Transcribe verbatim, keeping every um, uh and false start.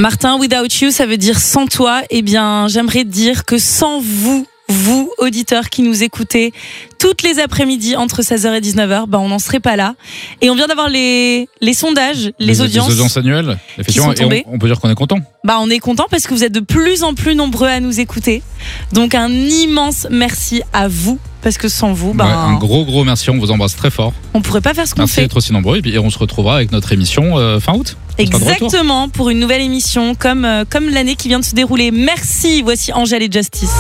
Martin, without you, ça veut dire sans toi. Eh bien, j'aimerais dire que sans vous, vous, auditeurs qui nous écoutez toutes les après-midi entre seize heures et dix-neuf heures, bah on n'en serait pas là. Et on vient d'avoir les, les sondages, les, les audiences. Les audiences annuelles, effectivement. Et on, on peut dire qu'on est content. Bah on est content parce que vous êtes de plus en plus nombreux à nous écouter. Donc un immense merci à vous. Parce que sans vous, bah, ouais, un gros gros merci, on vous embrasse très fort. On pourrait pas faire ce qu'on merci fait. Merci d'être aussi nombreux et, puis, et on se retrouvera avec notre émission euh, fin août. Exactement, pour une nouvelle émission comme, euh, comme l'année qui vient de se dérouler. Merci, voici Angèle et Justice.